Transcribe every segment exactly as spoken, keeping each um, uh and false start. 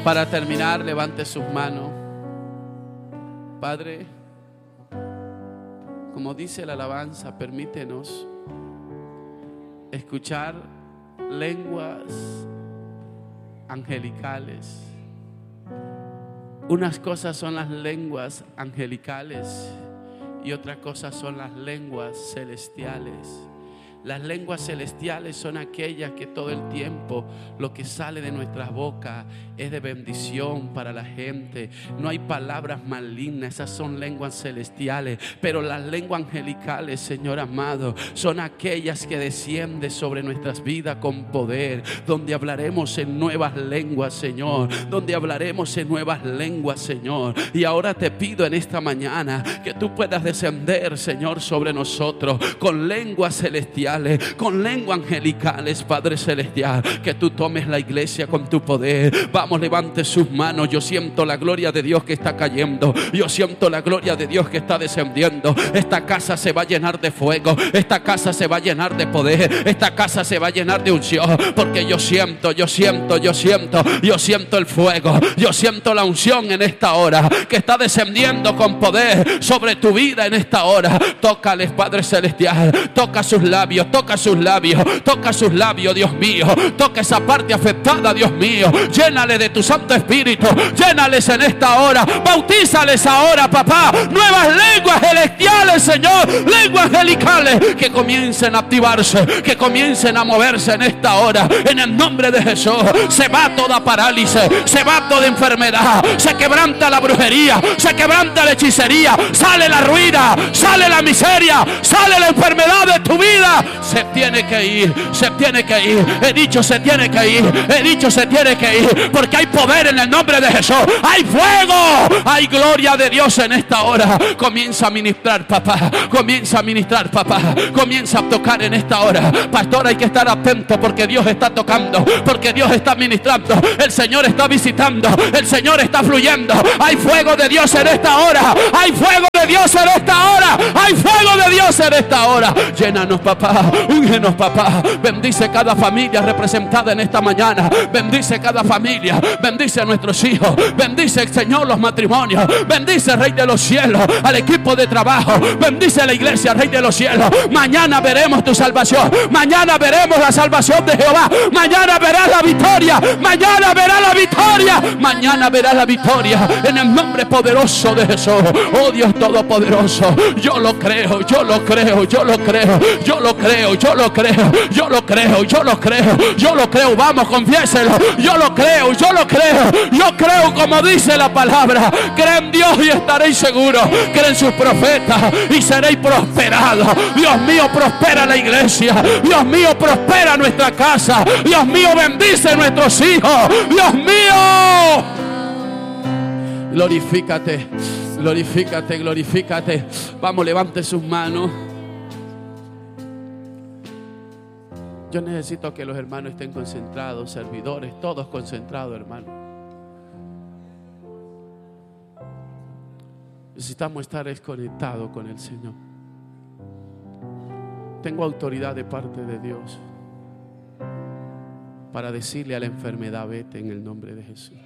Para terminar, levante sus manos. Padre, como dice la alabanza, permítenos escuchar lenguas angelicales. Unas cosas son las lenguas angelicales y otras cosas son las lenguas celestiales. Las lenguas celestiales son aquellas que todo el tiempo lo que sale de nuestras bocas es de bendición para la gente. No hay palabras malignas, esas son lenguas celestiales. Pero las lenguas angelicales, Señor amado, son aquellas que descienden sobre nuestras vidas con poder. Donde hablaremos en nuevas lenguas, Señor. Donde hablaremos en nuevas lenguas, Señor. Y ahora te pido en esta mañana que tú puedas descender, Señor, sobre nosotros con lenguas celestiales, con lenguas angelicales, Padre celestial. Que tú tomes la iglesia con tu poder. Vamos, levante sus manos. Yo siento la gloria de Dios que está cayendo. Yo siento la gloria de Dios que está descendiendo. Esta casa se va a llenar de fuego. Esta casa se va a llenar de poder. Esta casa se va a llenar de unción. Porque yo siento, yo siento, yo siento, yo siento el fuego. Yo siento la unción en esta hora que está descendiendo con poder sobre tu vida en esta hora. Tócales, Padre celestial. Toca sus labios. Toca sus labios, toca sus labios, Dios mío. Toca esa parte afectada, Dios mío. Llénale de tu Santo Espíritu. Llénales en esta hora. Bautízales ahora, papá. Nuevas lenguas celestiales, Señor. Lenguas angelicales que comiencen a activarse, que comiencen a moverse en esta hora. En el nombre de Jesús. Se va toda parálisis, se va toda enfermedad. Se quebranta la brujería, se quebranta la hechicería. Sale la ruina, sale la miseria, sale la enfermedad de tu vida. Se tiene que ir, se tiene que ir. He dicho se tiene que ir, he dicho se tiene que ir. Porque hay poder en el nombre de Jesús. Hay fuego, hay gloria de Dios en esta hora. Comienza a ministrar, papá. Comienza a ministrar, papá. Comienza a tocar en esta hora. Pastor, hay que estar atento porque Dios está tocando, porque Dios está ministrando. El Señor está visitando, el Señor está fluyendo. Hay fuego de Dios en esta hora. Hay fuego de Dios en esta hora. Hay fuego de Dios en esta hora. Llénanos, papá. Úngenos, papá. Bendice cada familia representada en esta mañana. Bendice cada familia. Bendice a nuestros hijos. Bendice, Señor, los matrimonios. Bendice, Rey de los cielos, al equipo de trabajo. Bendice a la iglesia, Rey de los cielos. Mañana veremos tu salvación. Mañana veremos la salvación de Jehová. Mañana verás la victoria. Mañana verás la victoria. Mañana verás la victoria. En el nombre poderoso de Jesús. Oh Dios Todopoderoso. Yo lo creo, yo lo creo, yo lo creo. Yo lo creo, yo lo creo, yo lo creo, yo lo creo, yo lo creo. Vamos, confiéselo. Yo lo creo, yo lo creo, yo creo como dice la palabra. Cree en Dios y estaréis seguros. Cree en sus profetas y seréis prosperados. Dios mío, prospera la iglesia. Dios mío, prospera nuestra casa. Dios mío, bendice a nuestros hijos. Dios mío, glorifícate, glorifícate, glorifícate. Vamos, levante sus manos. Yo necesito que los hermanos estén concentrados, servidores, todos concentrados, hermano. Necesitamos estar desconectados con el Señor. Tengo autoridad de parte de Dios para decirle a la enfermedad: vete en el nombre de Jesús.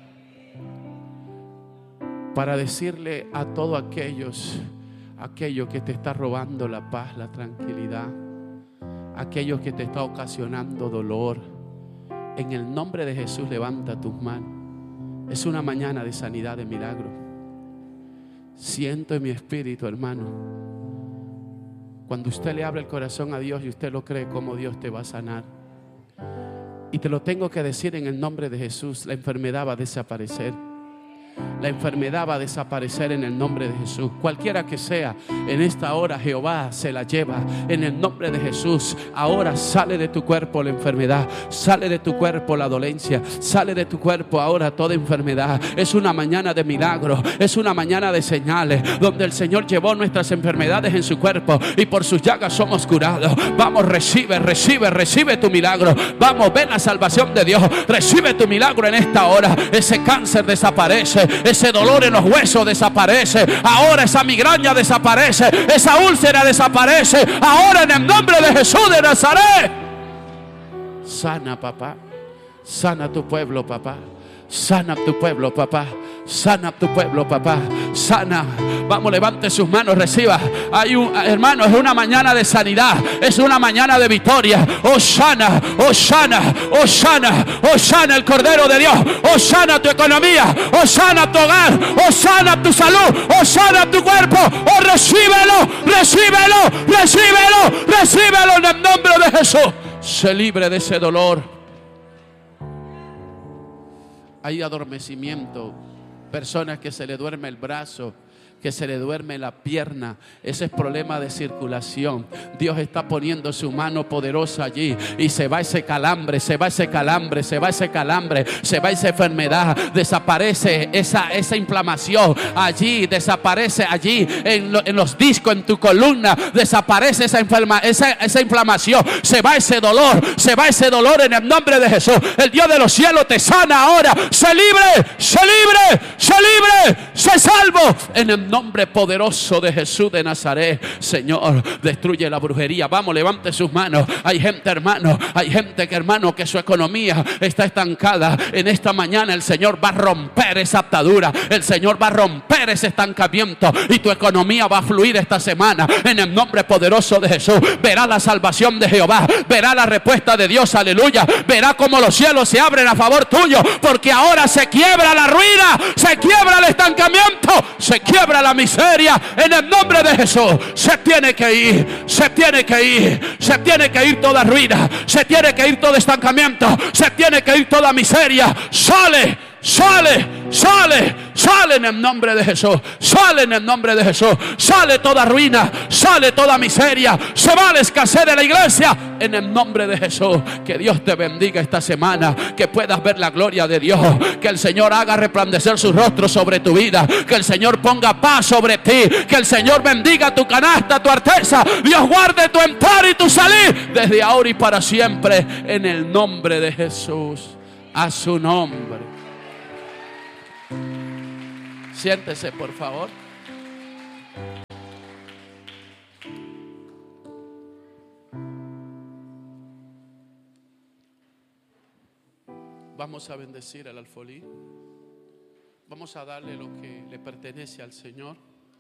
Para decirle a todos aquellos, aquello que te está robando la paz, la tranquilidad, aquellos que te está ocasionando dolor, en el nombre de Jesús levanta tus manos. Es una mañana de sanidad, de milagro. Siento en mi espíritu, hermano, cuando usted le abre el corazón a Dios y usted lo cree, como Dios te va a sanar. Y te lo tengo que decir en el nombre de Jesús: la enfermedad va a desaparecer. La enfermedad va a desaparecer en el nombre de Jesús. Cualquiera que sea, en esta hora Jehová se la lleva en el nombre de Jesús. Ahora sale de tu cuerpo la enfermedad, sale de tu cuerpo la dolencia, sale de tu cuerpo ahora toda enfermedad. Es una mañana de milagros, es una mañana de señales, donde el Señor llevó nuestras enfermedades en su cuerpo y por sus llagas somos curados. Vamos, recibe, recibe, recibe tu milagro. Vamos, ven la salvación de Dios. Recibe tu milagro en esta hora. Ese cáncer desaparece, ese dolor en los huesos desaparece. Ahora esa migraña desaparece, esa úlcera desaparece. Ahora en el nombre de Jesús de Nazaret. Sana, papá. Sana tu pueblo, papá. Sana tu pueblo, papá. Sana tu pueblo, papá. Sana. Vamos, levante sus manos, reciba. Hay un, hermano, es una mañana de sanidad. Es una mañana de victoria. Hosanna, Hosanna, Hosanna, Hosanna el Cordero de Dios. Hosanna tu economía. Hosanna tu hogar. Hosanna tu salud. Hosanna tu cuerpo. Oh, recíbelo, recíbelo, recíbelo, recíbelo en el nombre de Jesús. Se libre de ese dolor. Hay adormecimiento. Personas que se le duerme el brazo, que se le duerme la pierna. Ese es problema de circulación. Dios está poniendo su mano poderosa allí y se va ese calambre, se va ese calambre, se va ese calambre, se va esa enfermedad, desaparece esa, esa inflamación allí, desaparece allí en, lo, en los discos, en tu columna, desaparece esa, enferma, esa, esa inflamación, se va ese dolor, se va ese dolor en el nombre de Jesús. El Dios de los cielos te sana ahora. Se libre, se libre, se libre, se salvo en el nombre poderoso de Jesús de Nazaret. Señor, destruye la brujería. Vamos, levante sus manos. Hay gente, hermano, hay gente que, hermano, que su economía está estancada. En esta mañana el Señor va a romper esa atadura. El Señor va a romper ese estancamiento y tu economía va a fluir esta semana en el nombre poderoso de Jesús. Verá la salvación de Jehová, verá la respuesta de Dios, aleluya. Verá cómo los cielos se abren a favor tuyo, porque ahora se quiebra la ruina, se quiebra el estancamiento, se quiebra la miseria en el nombre de Jesús. Se tiene que ir, se tiene que ir, se tiene que ir toda ruina, se tiene que ir todo estancamiento, se tiene que ir toda miseria. Sale, sale, sale, sale en el nombre de Jesús, sale en el nombre de Jesús, sale toda ruina, sale toda miseria, se va la escasez de la iglesia en el nombre de Jesús. Que Dios te bendiga esta semana, que puedas ver la gloria de Dios, que el Señor haga resplandecer su rostro sobre tu vida, que el Señor ponga paz sobre ti, que el Señor bendiga tu canasta, tu arteza. Dios guarde tu entrar y tu salir desde ahora y para siempre en el nombre de Jesús. A su nombre. Siéntese, por favor. Vamos a bendecir al alfolí. Vamos a darle lo que le pertenece al Señor.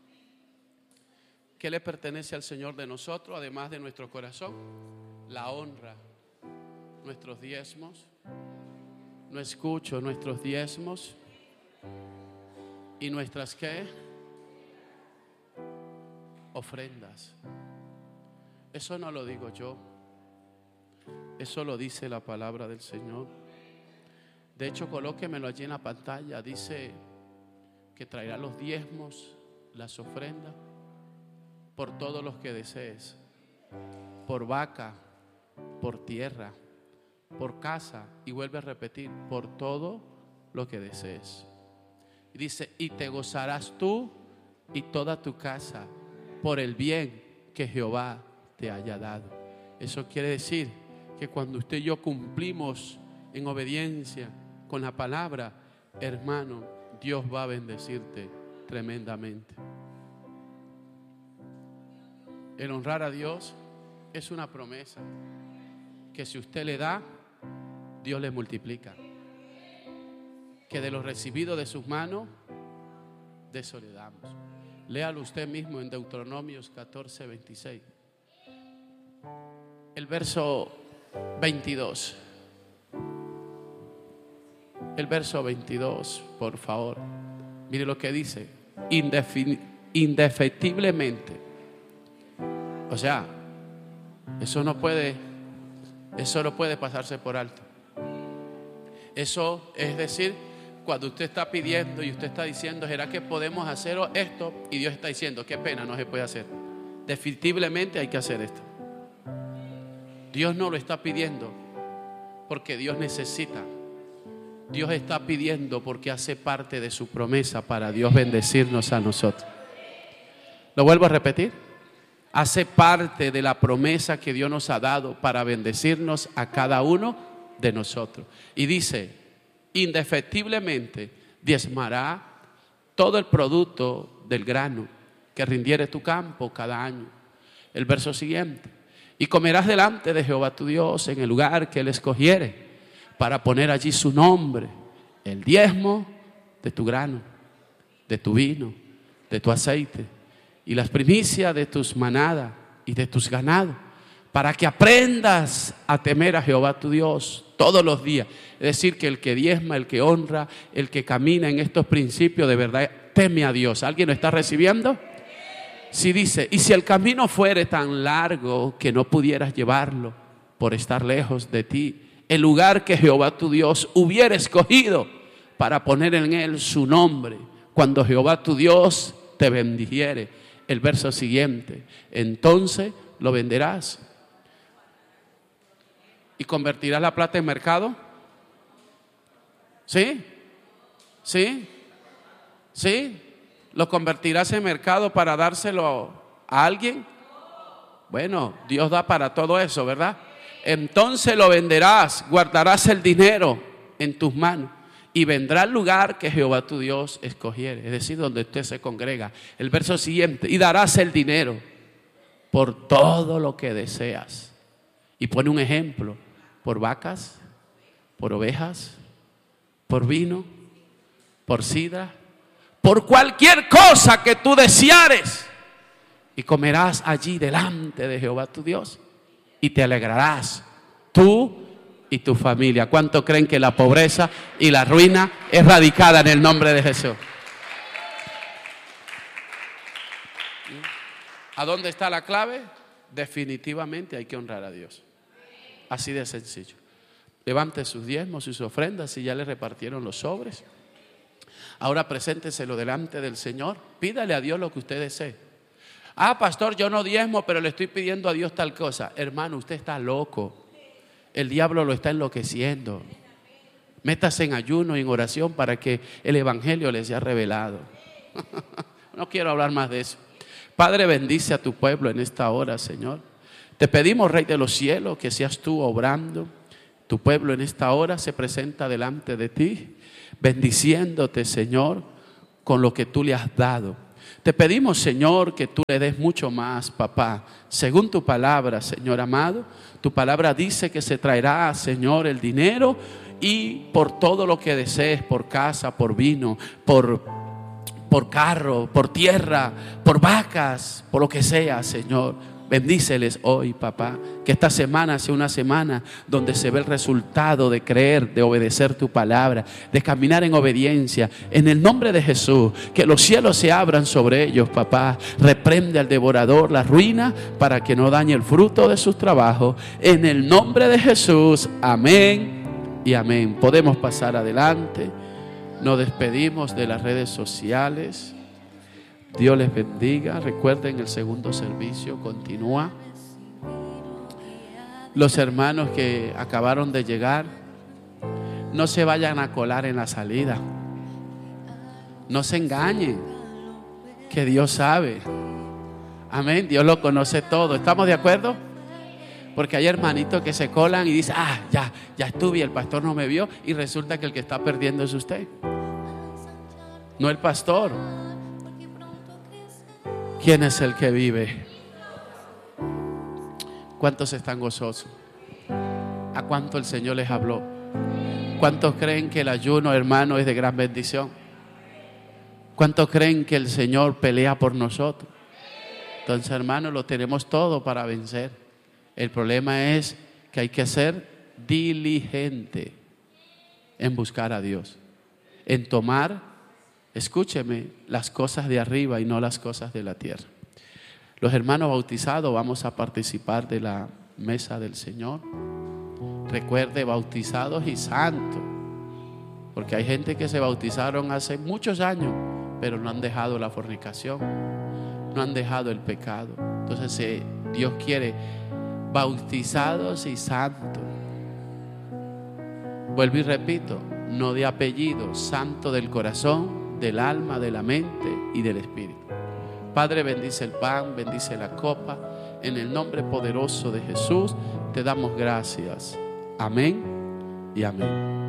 ¿Qué le pertenece al Señor de nosotros, además de nuestro corazón? La honra, nuestros diezmos. No escucho nuestros diezmos. ¿Y nuestras qué? Ofrendas. Eso no lo digo yo. Eso lo dice la palabra del Señor. De hecho, colóquemelo allí en la pantalla. Dice que traerá los diezmos, las ofrendas, por todos los que desees. Por vaca, por tierra, por casa. Y vuelve a repetir, por todo lo que desees. Y dice, y te gozarás tú y toda tu casa por el bien que Jehová te haya dado. Eso quiere decir que cuando usted y yo cumplimos en obediencia con la palabra, hermano, Dios va a bendecirte tremendamente. El honrar a Dios es una promesa que si usted le da, Dios le multiplica. Que de lo recibido de sus manos, de eso le damos. Léalo usted mismo en Deuteronomios catorce, veintiséis. El verso veintidós. El verso veintidós, por favor. Mire lo que dice. Indefin- indefectiblemente. O sea, eso no puede, eso no puede pasarse por alto. Eso es decir, cuando usted está pidiendo y usted está diciendo, ¿será que podemos hacer esto? Y Dios está diciendo, qué pena, no se puede hacer. Definitivamente hay que hacer esto. Dios no lo está pidiendo porque Dios necesita. Dios está pidiendo porque hace parte de su promesa para Dios bendecirnos a nosotros. Lo vuelvo a repetir. Hace parte de la promesa que Dios nos ha dado para bendecirnos a cada uno de nosotros. Y dice, indefectiblemente diezmará todo el producto del grano que rindiere tu campo cada año. El verso siguiente. Y comerás delante de Jehová tu Dios en el lugar que Él escogiere para poner allí su nombre el diezmo de tu grano, de tu vino, de tu aceite y las primicias de tus manadas y de tus ganados, para que aprendas a temer a Jehová tu Dios todos los días. Es decir, que el que diezma, el que honra, el que camina en estos principios, de verdad teme a Dios. ¿Alguien lo está recibiendo? Si dice, y si el camino fuere tan largo que no pudieras llevarlo por estar lejos de ti, el lugar que Jehová tu Dios hubiera escogido para poner en él su nombre, cuando Jehová tu Dios te bendijere. El verso siguiente, entonces lo venderás y convertirás la plata en mercado. ¿Sí? ¿Sí? ¿Sí? ¿Lo convertirás en mercado para dárselo a alguien? Bueno, Dios da para todo eso, ¿verdad? Entonces lo venderás, guardarás el dinero en tus manos y vendrá el lugar que Jehová tu Dios escogiere, es decir, donde usted se congrega. El verso siguiente, y darás el dinero por todo lo que deseas. Y pone un ejemplo, por vacas, por ovejas, por vino, por sidra, por cualquier cosa que tú deseares. Y comerás allí delante de Jehová tu Dios y te alegrarás tú y tu familia. ¿Cuánto creen que la pobreza y la ruina es radicada en el nombre de Jesús? ¿A dónde está la clave? Definitivamente hay que honrar a Dios. Así de sencillo. Levante sus diezmos y sus ofrendas y ya le repartieron los sobres. Ahora presénteselo delante del Señor. Pídale a Dios lo que usted desee. Ah, pastor, yo no diezmo, pero le estoy pidiendo a Dios tal cosa. Hermano, usted está loco. El diablo lo está enloqueciendo. Métase en ayuno y en oración para que el evangelio le sea revelado. No quiero hablar más de eso. Padre, bendice a tu pueblo en esta hora, Señor. Te pedimos, Rey de los cielos, que seas tú obrando. Tu pueblo en esta hora se presenta delante de ti, bendiciéndote, Señor, con lo que tú le has dado. Te pedimos, Señor, que tú le des mucho más, papá. Según tu palabra, Señor amado, tu palabra dice que se traerá, Señor, el dinero y por todo lo que desees, por casa, por vino, por, por carro, por tierra, por vacas, por lo que sea, Señor. Bendíceles hoy, papá, que esta semana sea una semana donde se ve el resultado de creer, de obedecer tu palabra, de caminar en obediencia. En el nombre de Jesús, que los cielos se abran sobre ellos, papá. Reprende al devorador la ruina para que no dañe el fruto de sus trabajos. En el nombre de Jesús, amén y amén. Podemos pasar adelante. Nos despedimos de las redes sociales. Dios les bendiga. Recuerden, el segundo servicio continúa. Los hermanos que acabaron de llegar, no se vayan a colar en la salida. No se engañen, que Dios sabe. Amén, Dios lo conoce todo. ¿Estamos de acuerdo? Porque hay hermanitos que se colan y dicen, ah, ya, ya estuve y el pastor no me vio, y resulta que el que está perdiendo es usted, no el pastor. ¿Quién es el que vive? ¿Cuántos están gozosos? ¿A cuánto el Señor les habló? ¿Cuántos creen que el ayuno, hermano, es de gran bendición? ¿Cuántos creen que el Señor pelea por nosotros? Entonces, hermano, lo tenemos todo para vencer. El problema es que hay que ser diligente en buscar a Dios, en tomar, escúcheme, las cosas de arriba y no las cosas de la tierra. Los hermanos bautizados vamos a participar de la mesa del Señor. Recuerde, bautizados y santos, porque hay gente que se bautizaron hace muchos años, pero no han dejado la fornicación, no han dejado el pecado. Entonces eh, Dios quiere bautizados y santos. Vuelvo y repito, no de apellido, santo del corazón, del alma, de la mente y del espíritu. Padre, bendice el pan, bendice la copa. En el nombre poderoso de Jesús te damos gracias. Amén y amén.